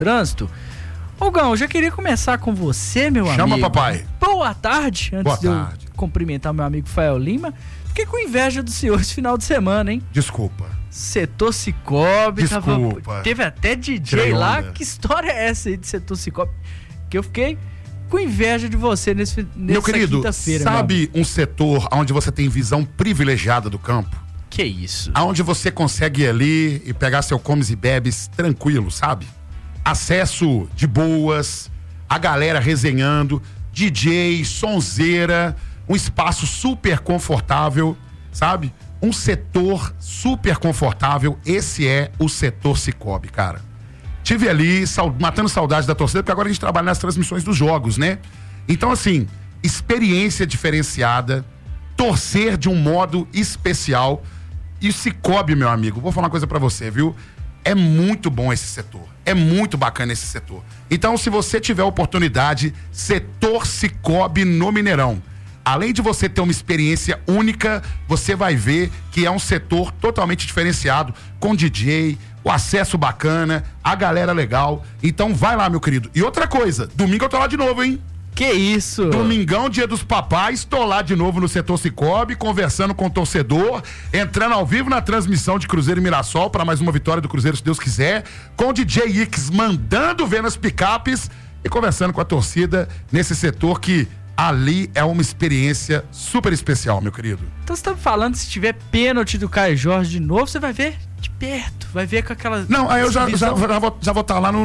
trânsito. Gão, eu já queria começar com você, meu amigo. Chama, papai. Boa tarde. Antes Boa de eu tarde. cumprimentar meu amigo Fael Lima, fiquei com inveja do senhor esse final de semana, hein? Desculpa. Setor Cicobi. Desculpa. Teve até DJ Tirei lá. onda. Que história é essa aí de Setor Cicobi? Que eu fiquei com inveja de você nessa Meu querido, quinta-feira. sabe um setor onde você tem visão privilegiada do campo? Que isso? Onde você consegue ir ali e pegar seu comes e bebes tranquilo, sabe? Acesso de boas, a galera resenhando, DJ, sonzeira, um espaço super confortável, sabe? Um setor super confortável, esse é o Setor Cicobi, cara. Tive ali, matando saudade da torcida, porque agora a gente trabalha nas transmissões dos jogos, né? Então, assim, experiência diferenciada, torcer de um modo especial. E o Cicobi, meu amigo, vou falar uma coisa pra você, viu? É muito bom esse setor. É muito bacana esse setor. Então, se você tiver oportunidade, Setor Cicobi no Mineirão. Além de você ter uma experiência única, você vai ver que é um setor totalmente diferenciado, com DJ, o acesso bacana, a galera legal. Então vai lá, meu querido. E outra coisa, domingo eu tô lá de novo, hein? Que isso? Domingão, dia dos papais, tô lá de novo no Setor Cicobi, conversando com o torcedor, entrando ao vivo na transmissão de Cruzeiro e Mirassol para mais uma vitória do Cruzeiro, se Deus quiser, com o DJ Ix mandando ver nas picapes e conversando com a torcida nesse setor que ali é uma experiência super especial, meu querido. Então você tá falando, se tiver pênalti do Caio Jorge de novo, você vai ver de perto, vai ver com aquela... Não, aí eu já vou estar lá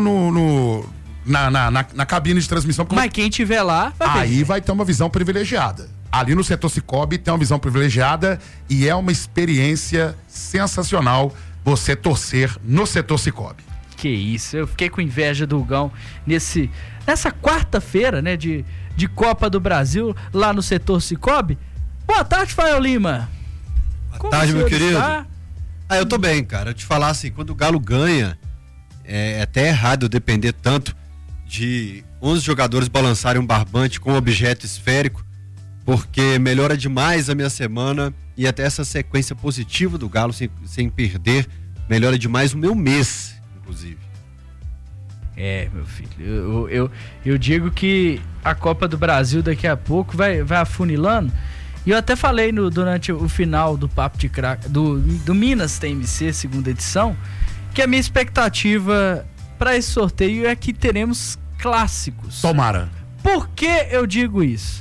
na cabine de transmissão. Mas quem tiver lá, vai ver. Aí vai ter uma visão privilegiada. Ali no Setor Cicobi tem uma visão privilegiada e é uma experiência sensacional você torcer no Setor Cicobi. Que isso, eu fiquei com inveja do Gão nessa quarta-feira, né, de Copa do Brasil, lá no Setor Cicobi. Boa tarde, Fael Lima. Boa tarde, meu querido. Eu tô bem, cara. Eu te falar assim, quando o Galo ganha, é até errado eu depender tanto de 11 jogadores balançarem um barbante com um objeto esférico, porque melhora demais a minha semana e até essa sequência positiva do Galo sem perder, melhora demais o meu mês, inclusive. Meu filho, eu digo que a Copa do Brasil daqui a pouco vai afunilando. E eu até falei durante o final do Papo de Craque, do Minas TMC, segunda edição, que a minha expectativa para esse sorteio é que teremos clássicos. Tomara. Por que eu digo isso?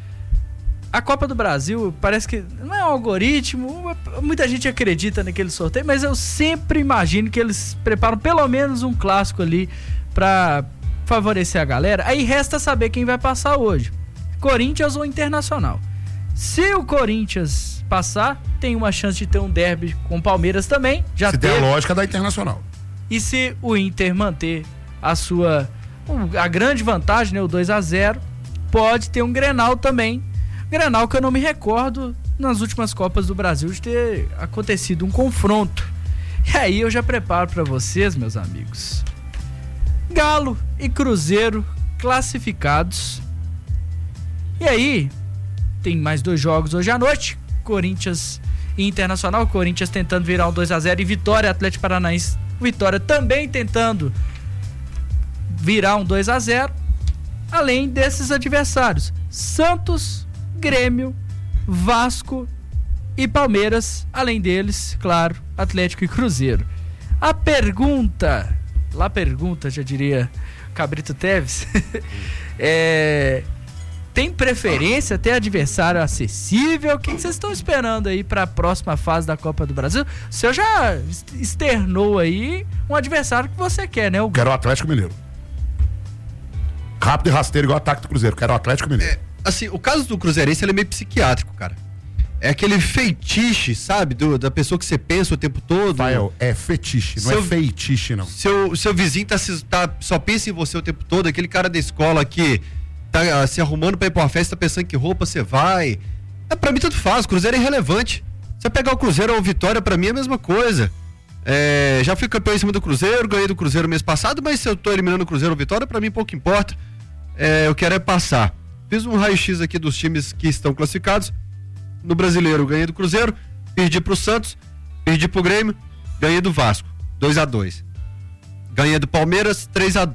A Copa do Brasil parece que não é um algoritmo, muita gente acredita naquele sorteio, mas eu sempre imagino que eles preparam pelo menos um clássico ali para favorecer a galera. Aí resta saber quem vai passar hoje, Corinthians ou Internacional. Se o Corinthians passar, tem uma chance de ter um derby com o Palmeiras também. Se der a lógica da Internacional. E se o Inter manter a grande vantagem, né, o 2-0, pode ter um Grenal também. Grenal que eu não me recordo nas últimas Copas do Brasil de ter acontecido um confronto. E aí eu já preparo para vocês, meus amigos, Galo e Cruzeiro classificados. E aí tem mais 2 jogos hoje à noite, Corinthians e Internacional. Corinthians tentando virar um 2-0 e Vitória, Atlético Paranaense. Vitória também tentando virar um 2-0. Além desses adversários, Santos, Grêmio, Vasco e Palmeiras. Além deles, claro, Atlético e Cruzeiro. A pergunta, já diria Cabrito Teves, tem preferência, tem adversário acessível? O que vocês estão esperando aí para a próxima fase da Copa do Brasil? O senhor já externou aí um adversário que você quer, né? Quero o Atlético Mineiro. Rápido e rasteiro igual o ataque do Cruzeiro. Quero o Atlético Mineiro. Assim, o caso do Cruzeirense, ele é meio psiquiátrico, cara. É aquele feitiço, sabe? Da pessoa que você pensa o tempo todo. Rafael, é fetiche, não é feitiço, não. Seu vizinho só pensa em você o tempo todo. Aquele cara da escola que tá se arrumando pra ir pra uma festa, pensando que roupa você vai. Pra mim tanto faz, o Cruzeiro é irrelevante. Se eu pegar o Cruzeiro ou Vitória, pra mim é a mesma coisa. Já fui campeão em cima do Cruzeiro, ganhei do Cruzeiro mês passado, mas se eu tô eliminando o Cruzeiro ou Vitória, pra mim pouco importa. Eu quero é passar. Fiz um raio-x aqui dos times que estão classificados. No Brasileiro, ganhei do Cruzeiro, perdi pro Santos, perdi pro Grêmio, ganhei do Vasco, 2-2. Ganha do Palmeiras 3-2.